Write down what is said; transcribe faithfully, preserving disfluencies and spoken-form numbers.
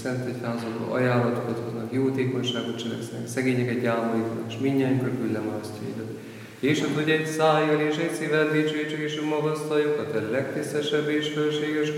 szent egyházadba ajánlatkoznak, jótékonyságot cselekszenek, szegényeket gyámolítanak, és mindnyájunkra küld le marasztjaidat. És hogy egy szájjal és egy szívvel dicsőítsük és magasztaljuk a te legtisztesebb és fölséges